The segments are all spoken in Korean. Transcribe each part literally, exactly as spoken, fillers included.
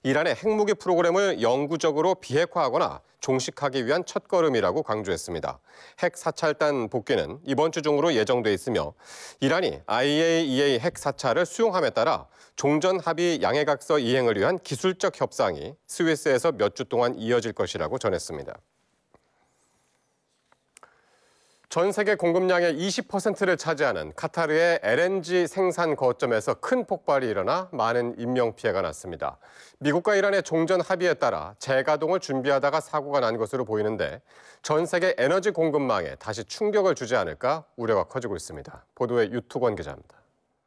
이란의 핵무기 프로그램을 영구적으로 비핵화하거나 종식하기 위한 첫걸음이라고 강조했습니다. 핵 사찰단 복귀는 이번 주 중으로 예정돼 있으며 이란이 아이에이이에이 핵 사찰을 수용함에 따라 종전 합의 양해각서 이행을 위한 기술적 협상이 스위스에서 몇 주 동안 이어질 것이라고 전했습니다. 전 세계 공급량의 이십 퍼센트를 차지하는 카타르의 엘엔지 생산 거점에서 큰 폭발이 일어나 많은 인명피해가 났습니다. 미국과 이란의 종전 합의에 따라 재가동을 준비하다가 사고가 난 것으로 보이는데 전 세계 에너지 공급망에 다시 충격을 주지 않을까 우려가 커지고 있습니다. 보도에 유투권 기자입니다.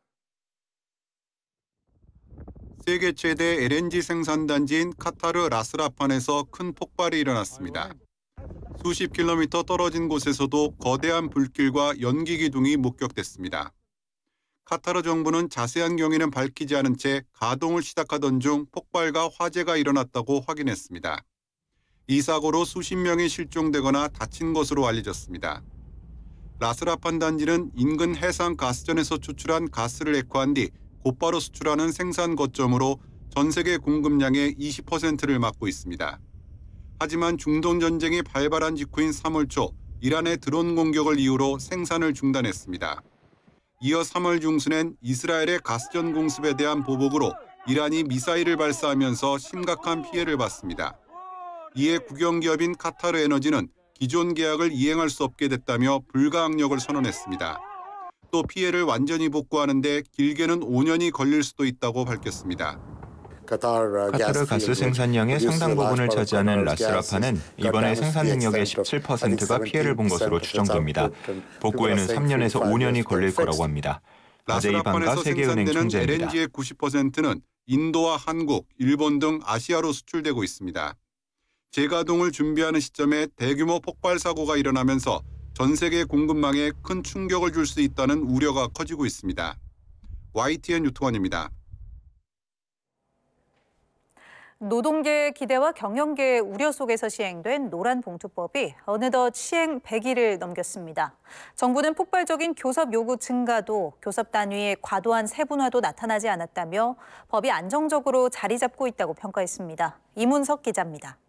세계 최대 엘엔지 생산단지인 카타르 라스라판에서 큰 폭발이 일어났습니다. 수십 킬로미터 떨어진 곳에서도 거대한 불길과 연기 기둥이 목격됐습니다. 카타르 정부는 자세한 경위는 밝히지 않은 채 가동을 시작하던 중 폭발과 화재가 일어났다고 확인했습니다. 이 사고로 수십 명이 실종되거나 다친 것으로 알려졌습니다. 라스라판 단지는 인근 해상 가스전에서 추출한 가스를 액화한 뒤 곧바로 수출하는 생산 거점으로 전 세계 공급량의 이십 퍼센트를 맡고 있습니다. 하지만 중동 전쟁이 발발한 직후인 삼월 초 이란의 드론 공격을 이유로 생산을 중단했습니다. 이어 삼월 중순엔 이스라엘의 가스전 공습에 대한 보복으로 이란이 미사일을 발사하면서 심각한 피해를 봤습니다. 이에 국영기업인 카타르 에너지는 기존 계약을 이행할 수 없게 됐다며 불가항력을 선언했습니다. 또 피해를 완전히 복구하는 데 길게는 오 년이 걸릴 수도 있다고 밝혔습니다. 카타르 가스 생산량의 상당 부분을 차지하는 라스라판은 이번에 생산 능력의 십칠 퍼센트가 피해를 본 것으로 추정됩니다. 복구에는 삼 년에서 오 년이 걸릴 거라고 합니다. 라스라판에서 생산되는 엘엔지의 구십 퍼센트는 인도와 한국, 일본 등 아시아로 수출되고 있습니다. 재가동을 준비하는 시점에 대규모 폭발 사고가 일어나면서 전 세계 공급망에 큰 충격을 줄 수 있다는 우려가 커지고 있습니다. 와이티엔 유통원입니다. 노동계의 기대와 경영계의 우려 속에서 시행된 노란봉투법이 어느덧 시행 백 일을 넘겼습니다. 정부는 폭발적인 교섭 요구 증가도 교섭 단위의 과도한 세분화도 나타나지 않았다며 법이 안정적으로 자리 잡고 있다고 평가했습니다. 이문석 기자입니다.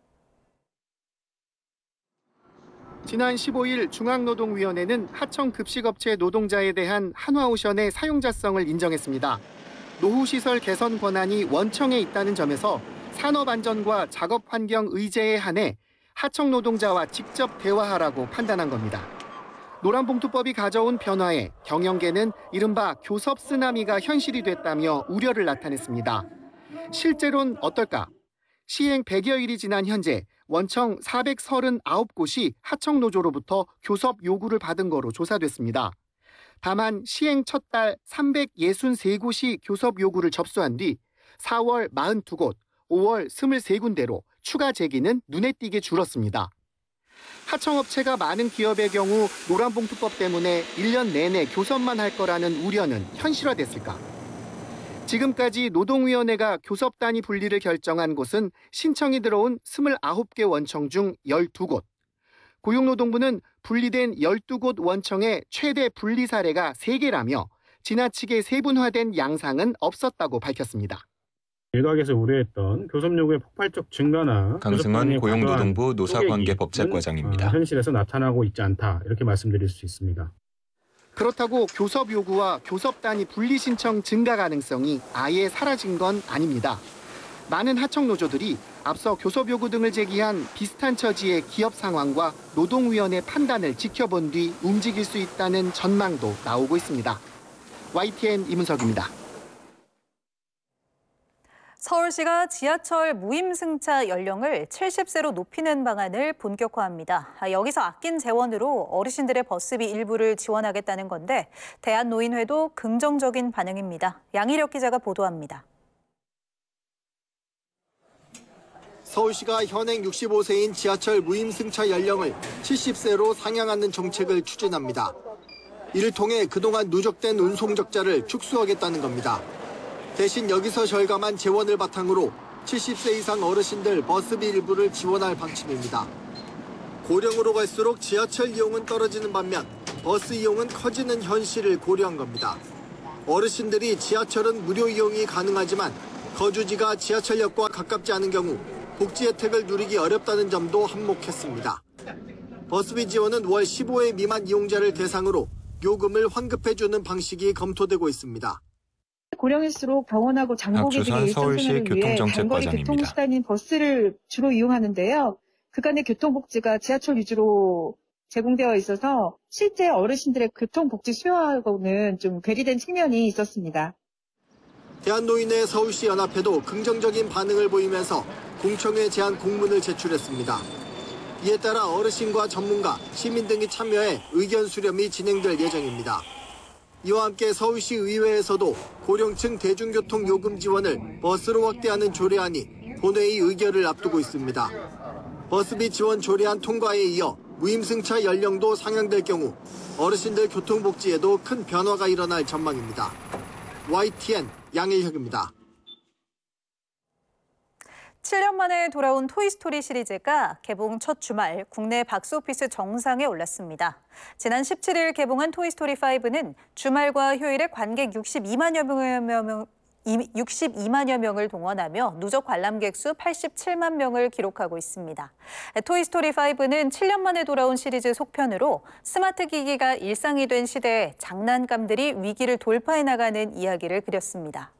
지난 십오 일 중앙노동위원회는 하청급식업체 노동자에 대한 한화오션의 사용자성을 인정했습니다. 노후시설 개선 권한이 원청에 있다는 점에서 산업안전과 작업환경 의제에 한해 하청 노동자와 직접 대화하라고 판단한 겁니다. 노란봉투법이 가져온 변화에 경영계는 이른바 교섭 쓰나미가 현실이 됐다며 우려를 나타냈습니다. 실제로는 어떨까? 시행 백여 일이 지난 현재 원청 사백삼십구 곳이 하청노조로부터 교섭 요구를 받은 거로 조사됐습니다. 다만 시행 첫 달 삼백육십삼 곳이 교섭 요구를 접수한 뒤 사월 사십이 곳, 오월 이십삼 군데로 추가 제기는 눈에 띄게 줄었습니다. 하청업체가 많은 기업의 경우 노란봉투법 때문에 일 년 내내 교섭만 할 거라는 우려는 현실화됐을까? 지금까지 노동위원회가 교섭 단위 분리를 결정한 곳은 신청이 들어온 이십구 개 원청 중 십이 곳. 고용노동부는 분리된 십이 곳 원청의 최대 분리 사례가 세 개라며 지나치게 세분화된 양상은 없었다고 밝혔습니다. 일각에서 우려했던 교섭 요구의 폭발적 증가나 강승원 고용노동부 노사관계법제과장입니다. 현실에서 나타나고 있지 않다 이렇게 말씀드릴 수 있습니다. 그렇다고 교섭 요구와 교섭 단위 분리 신청 증가 가능성이 아예 사라진 건 아닙니다. 많은 하청 노조들이 앞서 교섭 요구 등을 제기한 비슷한 처지의 기업 상황과 노동위원회 판단을 지켜본 뒤 움직일 수 있다는 전망도 나오고 있습니다. 와이티엔 이문석입니다. 서울시가 지하철 무임승차 연령을 칠십 세로 높이는 방안을 본격화합니다. 여기서 아낀 재원으로 어르신들의 버스비 일부를 지원하겠다는 건데 대한노인회도 긍정적인 반응입니다. 양희력 기자가 보도합니다. 서울시가 현행 육십오 세인 지하철 무임승차 연령을 칠십 세로 상향하는 정책을 추진합니다. 이를 통해 그동안 누적된 운송 적자를 축소하겠다는 겁니다. 대신 여기서 절감한 재원을 바탕으로 칠십 세 이상 어르신들 버스비 일부를 지원할 방침입니다. 고령으로 갈수록 지하철 이용은 떨어지는 반면 버스 이용은 커지는 현실을 고려한 겁니다. 어르신들이 지하철은 무료 이용이 가능하지만 거주지가 지하철역과 가깝지 않은 경우 복지 혜택을 누리기 어렵다는 점도 한몫했습니다. 버스비 지원은 월 십오 회 미만 이용자를 대상으로 요금을 환급해주는 방식이 검토되고 있습니다. 고령일수록 병원하고 장보기들이 일상생활을 위해 단거리 교통수단인 버스를 주로 이용하는데요. 그간의 교통복지가 지하철 위주로 제공되어 있어서 실제 어르신들의 교통복지 수요하고는 좀 괴리된 측면이 있었습니다. 대한노인회 서울시 연합회도 긍정적인 반응을 보이면서 공청회 제안 공문을 제출했습니다. 이에 따라 어르신과 전문가, 시민 등이 참여해 의견 수렴이 진행될 예정입니다. 이와 함께 서울시 의회에서도 고령층 대중교통 요금 지원을 버스로 확대하는 조례안이 본회의 의결을 앞두고 있습니다. 버스비 지원 조례안 통과에 이어 무임승차 연령도 상향될 경우 어르신들 교통복지에도 큰 변화가 일어날 전망입니다. 와이티엔 양일혁입니다. 칠 년 만에 돌아온 토이스토리 시리즈가 개봉 첫 주말 국내 박스오피스 정상에 올랐습니다. 지난 십칠 일 개봉한 토이스토리 파이브는 주말과 휴일에 관객 육십이만여 명, 육십이만여 명을 동원하며 누적 관람객 수 팔십칠만 명을 기록하고 있습니다. 토이스토리 파이브는 칠 년 만에 돌아온 시리즈 속편으로 스마트 기기가 일상이 된 시대에 장난감들이 위기를 돌파해 나가는 이야기를 그렸습니다.